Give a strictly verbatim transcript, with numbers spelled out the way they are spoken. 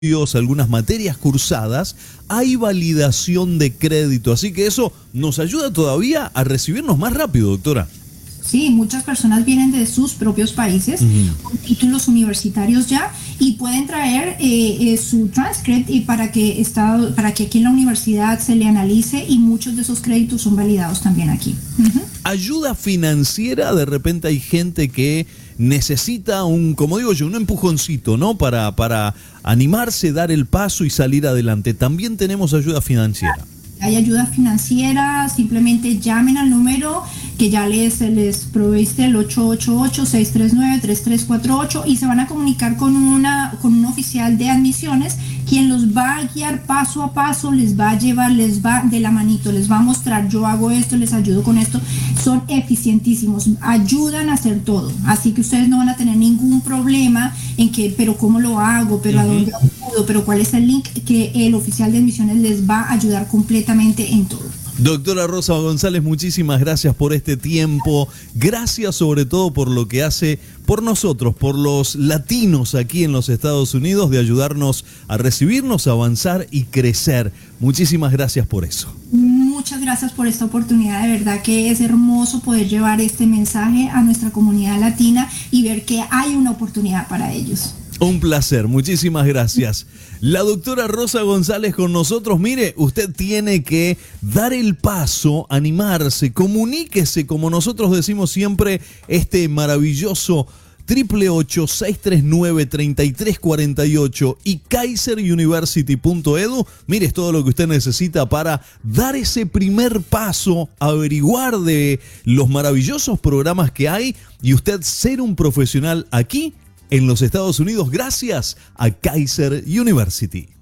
algunas materias cursadas, hay validación de crédito, así que eso nos ayuda todavía a recibirnos más rápido, doctora. Sí, muchas personas vienen de sus propios países uh-huh. con títulos universitarios ya y pueden traer eh, eh, su transcript y para que está, para que aquí en la universidad se le analice y muchos de esos créditos son validados también aquí. Uh-huh. Ayuda financiera, de repente hay gente que necesita un, como digo yo, un empujoncito, ¿no? Para, para animarse, dar el paso y salir adelante. También tenemos ayuda financiera. Hay ayuda financiera, simplemente llamen al número que ya les, les proveíste, el ocho ocho ocho, seis tres nueve, tres tres cuatro ocho, y se van a comunicar con, una, con un oficial de admisiones, quien los va a guiar paso a paso, les va a llevar, les va de la manito, les va a mostrar, yo hago esto, les ayudo con esto. Son eficientísimos, ayudan a hacer todo, así que ustedes no van a tener ningún problema en que, pero ¿cómo lo hago? ¿Pero uh-huh. a dónde acudo? ¿Pero cuál es el link? Que el oficial de admisiones les va a ayudar completamente en todo. Doctora Rosa González, muchísimas gracias por este tiempo, gracias sobre todo por lo que hace por nosotros, por los latinos aquí en los Estados Unidos, de ayudarnos a recibirnos, a avanzar y crecer. Muchísimas gracias por eso. Muchas gracias por esta oportunidad, de verdad que es hermoso poder llevar este mensaje a nuestra comunidad latina y ver que hay una oportunidad para ellos. Un placer, muchísimas gracias. La doctora Rosa González con nosotros. Mire, usted tiene que dar el paso, animarse, comuníquese, como nosotros decimos siempre, este maravilloso triple ocho, seis tres nueve, treinta y tres cuarenta y ocho y kaiser university punto edu. Mire, es todo lo que usted necesita para dar ese primer paso, averiguar de los maravillosos programas que hay y usted ser un profesional aquí en los Estados Unidos gracias a Kaiser University.